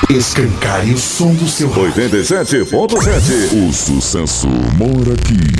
Escancare o som do seu rádio. 87.7. O sucesso mora aqui.